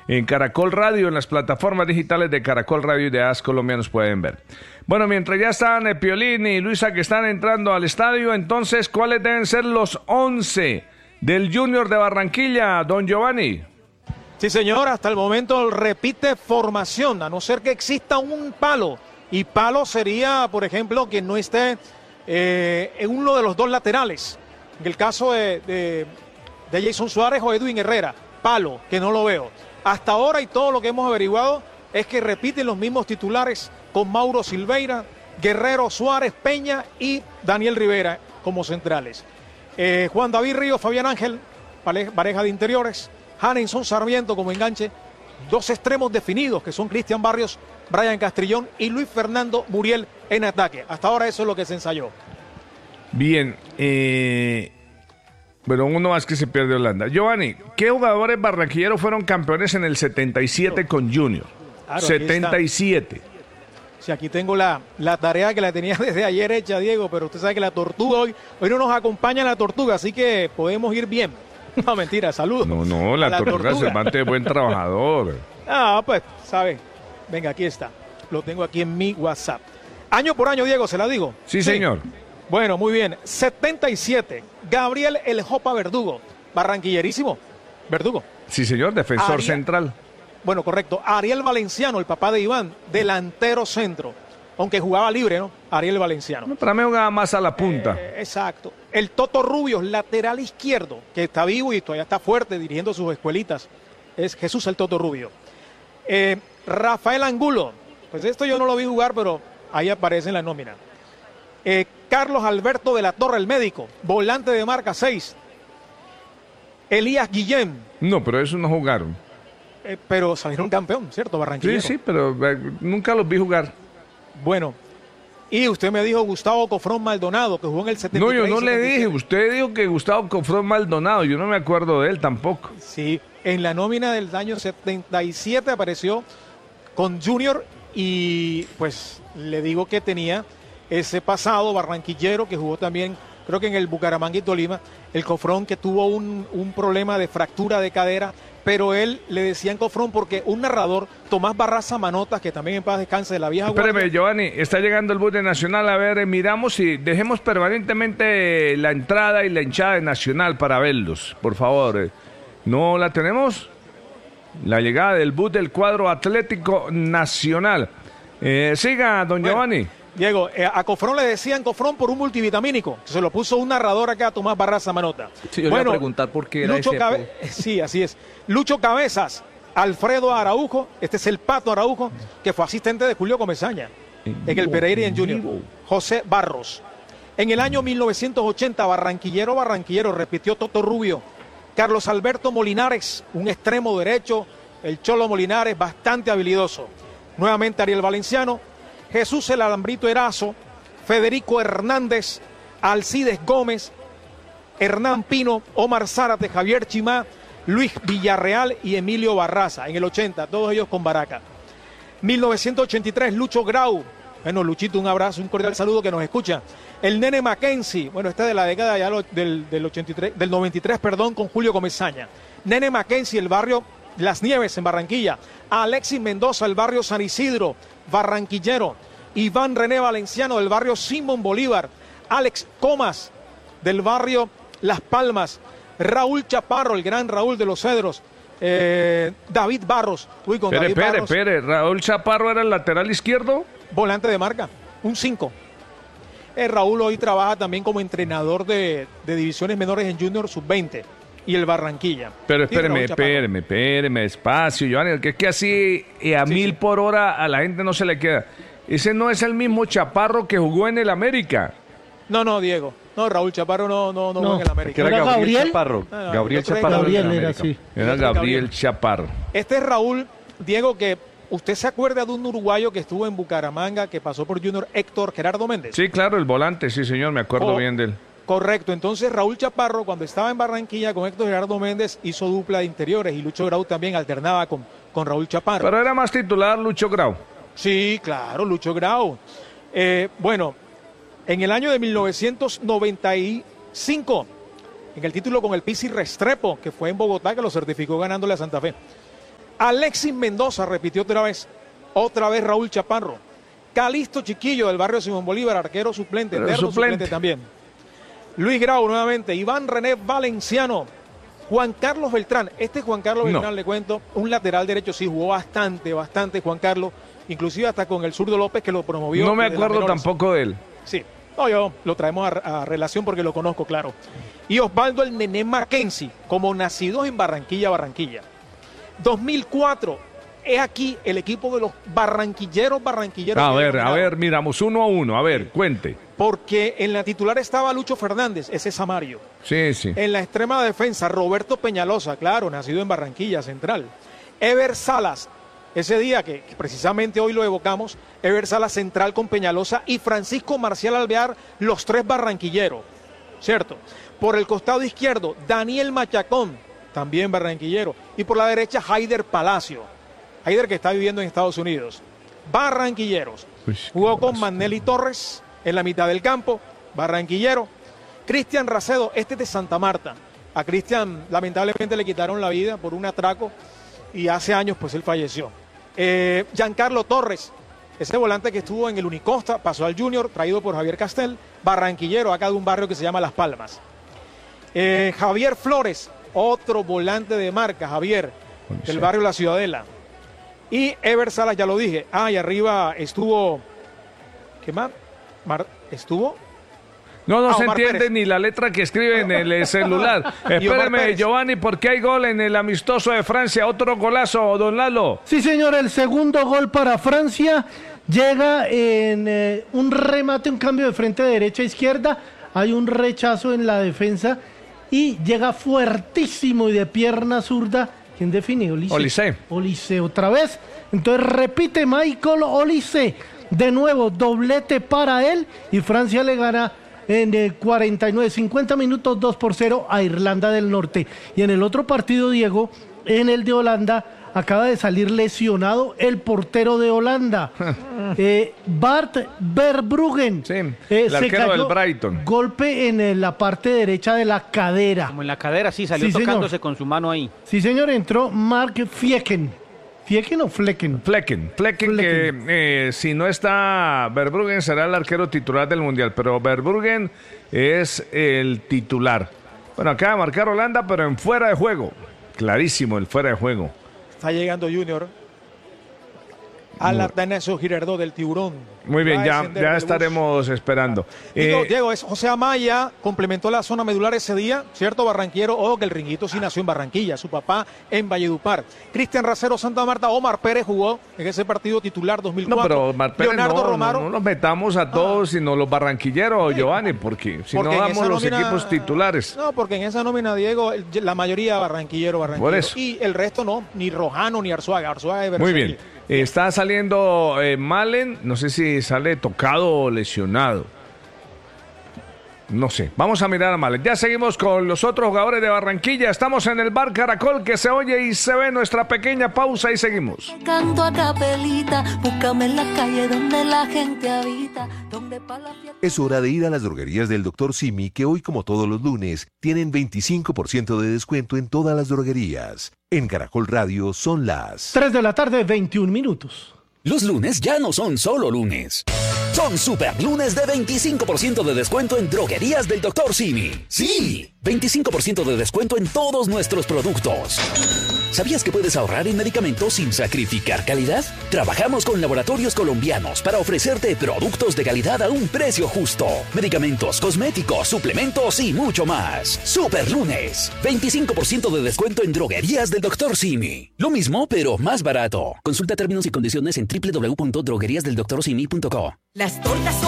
en Caracol Radio, en las plataformas digitales de Caracol Radio y de AS Colombia nos pueden ver. Bueno, mientras ya están Piolín y Luisa que están entrando al estadio, entonces, ¿cuáles deben ser los 11 del Junior de Barranquilla, don Giovanni? Sí, señor, hasta el momento repite formación, a no ser que exista un palo. Y palo sería, por ejemplo, que no esté en uno de los dos laterales. En el caso de Jason Suárez o Edwin Herrera, palo, que no lo veo. Hasta ahora y todo lo que hemos averiguado es que repiten los mismos titulares con Mauro Silveira, Guerrero, Suárez, Peña y Daniel Rivera como centrales. Juan David Ríos, Fabián Ángel, pareja de interiores. Hanenson Sarmiento como enganche. Dos extremos definidos que son Cristian Barrios, Brian Castrillón y Luis Fernando Muriel en ataque. Hasta ahora eso es lo que se ensayó. Bien, bueno, uno más que se pierde Holanda. Giovanni, ¿qué jugadores barranquilleros fueron campeones en el 77 con Junior? Claro, 77. Sí, aquí tengo la tarea que la tenía desde ayer hecha, Diego, pero usted sabe que la tortuga hoy no nos acompaña la tortuga, así que podemos ir bien. No, mentira, saludos. No, la tortuga Cervantes es buen trabajador. Ah, pues, ¿sabe? Venga, aquí está. Lo tengo aquí en mi WhatsApp. Año por año, Diego, ¿se la digo? Sí, señor. Bueno, muy bien. 77. Gabriel El Jopa Verdugo. Barranquillerísimo. Verdugo. Sí, señor, defensor central. Bueno, correcto. Ariel Valenciano, el papá de Iván, delantero centro. Aunque jugaba libre, ¿no? Ariel Valenciano. Para mí jugaba más a la punta. Exacto. El Toto Rubios, lateral izquierdo, que está vivo y todavía está fuerte dirigiendo sus escuelitas. Es Jesús el Toto Rubio. Rafael Angulo. Pues esto yo no lo vi jugar, pero ahí aparece en la nómina. Carlos Alberto de la Torre, el médico. Volante de marca 6. Elías Guillén. No, pero esos no jugaron. Pero salieron campeón, ¿cierto? Barranquillero. Sí, pero nunca los vi jugar. Bueno, y usted me dijo Gustavo Cofrón Maldonado, que jugó en el 73. No, yo no le dije. Usted dijo que Gustavo Cofrón Maldonado. Yo no me acuerdo de él tampoco. Sí, en la nómina del año 77 apareció con Junior y pues le digo que tenía ese pasado barranquillero que jugó también, creo que en el Bucaramanga y Tolima, el Cofrón que tuvo un problema de fractura de cadera, pero él le decían Cofrón porque un narrador, Tomás Barraza Manotas, que también en paz descanse de la vieja guardia. Espérame, Giovanni, está llegando el bus de Nacional, a ver, miramos y dejemos permanentemente la entrada y la hinchada de Nacional para verlos, por favor. ¿No la tenemos? La llegada del bus del cuadro Atlético Nacional. Siga, don Giovanni. Diego, a Cofrón le decían Cofrón por un multivitamínico. Se lo puso un narrador acá, Tomás Barraza Manota. Sí, yo iba a preguntar por qué era Lucho ese. Sí, así es. Lucho Cabezas, Alfredo Araujo, este es el Pato Araujo, que fue asistente de Julio Comesaña en el Pereira y en Junior. José Barros. En el año 1980, barranquillero, repitió Toto Rubio. Carlos Alberto Molinares, un extremo derecho, el Cholo Molinares, bastante habilidoso. Nuevamente Ariel Valenciano. Jesús el Alambrito Erazo, Federico Hernández, Alcides Gómez, Hernán Pino, Omar Zárate, Javier Chimá, Luis Villarreal y Emilio Barraza. En el 80, todos ellos con Baraca. 1983, Lucho Grau. Bueno, Luchito, un abrazo, un cordial saludo que nos escucha. El Nene Mackenzie, bueno, este de la década ya del 93, perdón, con Julio Comesaña. Nene Mackenzie, el barrio Las Nieves en Barranquilla. Alexis Mendoza, el barrio San Isidro, barranquillero. Iván René Valenciano, del barrio Simón Bolívar. Alex Comas, del barrio Las Palmas. Raúl Chaparro, el gran Raúl de los Cedros. David Barros. Espere, Raúl Chaparro era el lateral izquierdo. Volante de marca, un 5. Raúl hoy trabaja también como entrenador de divisiones menores en Junior Sub-20 y el Barranquilla. Pero espéreme, despacio, Giovanni, que es que así a 1000 por hora a la gente no se le queda. Ese no es el mismo Chaparro que jugó en el América. No, Diego. No, Raúl Chaparro no jugó en el América. Era Gabriel Chaparro. Gabriel Chaparro. Era Gabriel Chaparro. Este es Raúl, Diego, que ¿usted se acuerda de un uruguayo que estuvo en Bucaramanga, que pasó por Junior, Héctor Gerardo Méndez? Sí, claro, el volante, sí, señor, me acuerdo bien de él. Correcto, entonces Raúl Chaparro, cuando estaba en Barranquilla con Héctor Gerardo Méndez, hizo dupla de interiores y Lucho Grau también alternaba con Raúl Chaparro. Pero era más titular Lucho Grau. Sí, claro, Lucho Grau. Bueno, en el año de 1995, en el título con el Pizzi Restrepo, que fue en Bogotá, que lo certificó ganándole a Santa Fe. Alexis Mendoza repitió otra vez Raúl Chaparro. Calixto Chiquillo del barrio Simón Bolívar, arquero suplente, eterno suplente también. Luis Grau nuevamente, Iván René Valenciano, Juan Carlos Beltrán. Juan Carlos Beltrán, le cuento, un lateral derecho, sí, jugó bastante Juan Carlos, inclusive hasta con el zurdo López que lo promovió. No me acuerdo tampoco de él. Sí, yo lo traemos a relación porque lo conozco, claro. Y Osvaldo el Nené Mackenzie, como nacidos en Barranquilla. 2004, es aquí el equipo de los barranquilleros. A ver, miramos 1-1, a ver, cuente. Porque en la titular estaba Lucho Fernández, ese es Samario. Sí. En la extrema defensa, Roberto Peñalosa, claro, nacido en Barranquilla Central. Ever Salas, ese día que precisamente hoy lo evocamos, Ever Salas central con Peñalosa y Francisco Marcial Alvear, los tres barranquilleros, ¿cierto? Por el costado izquierdo, Daniel Machacón, también barranquillero. Y por la derecha, Haider Palacio. Haider que está viviendo en Estados Unidos. Barranquilleros. Jugó con Manelli Torres en la mitad del campo, barranquillero. Cristian Racedo, es de Santa Marta. A Cristian lamentablemente le quitaron la vida por un atraco y hace años pues él falleció. Giancarlo Torres, ese volante que estuvo en el Unicosta, pasó al Junior, traído por Javier Castel, barranquillero, acá de un barrio que se llama Las Palmas. Javier Flores, otro volante de marca, Javier, del barrio La Ciudadela. Y Ever Salas, ya lo dije. Y arriba estuvo... ¿Qué más? ¿Estuvo? No se entiende Pérez. Ni la letra que escribe en el celular. Espéreme, Giovanni, porque hay gol en el amistoso de Francia. Otro golazo, don Lalo. Sí, señor, el segundo gol para Francia. Llega en un remate, un cambio de frente de derecha a izquierda. Hay un rechazo en la defensa. Y llega fuertísimo y de pierna zurda. ¿Quién define? Olise otra vez. Entonces repite Michael Olise. De nuevo, doblete para él. Y Francia le gana en 50 minutos 2-0 a Irlanda del Norte. Y en el otro partido, Diego, en el de Holanda, acaba de salir lesionado el portero de Holanda. Bart Verbruggen. Sí, el arquero del Brighton. Golpe en la parte derecha de la cadera. Como en la cadera, sí, salió tocándose señor. Con su mano ahí. Sí, señor, entró Mark Flecken. ¿Flecken o Flecken? Flecken, que si no está Verbruggen será el arquero titular del Mundial, pero Verbruggen es el titular. Bueno, acaba de marcar Holanda, pero en fuera de juego. Clarísimo el fuera de juego. Está llegando Junior al Atanasio Girardot del Tiburón. Muy bien, ya estaremos esperando. Diego, José Amaya complementó la zona medular ese día, ¿cierto? Barranquero, que el Ringuito sí nació en Barranquilla, su papá en Valledupar. Cristian Racero, Santa Marta, Omar Pérez jugó en ese partido titular 2004. No, pero Omar Pérez Leonardo Romaro. No nos metamos a todos, sino los barranquilleros, Giovanni, porque si no damos los equipos titulares. No, porque en esa nómina, Diego, la mayoría barranquillero. Por eso. Y el resto no, ni Rojano ni Arzuaga. Arzuaga de Muy bien. Está saliendo Malen, no sé si sale tocado o lesionado. No sé, vamos a mirar a Malen. Ya seguimos con los otros jugadores de Barranquilla. Estamos en el Bar Caracol, que se oye y se ve. Nuestra pequeña pausa y seguimos. Canto a capelita, búscame en la calle donde la gente habita. Es hora de ir a las droguerías del Dr. Simi, que hoy, como todos los lunes, tienen 25% de descuento en todas las droguerías. En Caracol Radio son las 3 de la tarde, 21 minutos. Los lunes ya no son solo lunes. Son super lunes de 25% de descuento en droguerías del Dr. Simi. ¡Sí! 25% de descuento en todos nuestros productos. ¿Sabías que puedes ahorrar en medicamentos sin sacrificar calidad? Trabajamos con laboratorios colombianos para ofrecerte productos de calidad a un precio justo. Medicamentos, cosméticos, suplementos y mucho más. Super lunes. 25% de descuento en droguerías del Dr. Simi. Lo mismo, pero más barato. Consulta términos y condiciones en www.drogueriasdeldoctorsimi.co. Las tortas son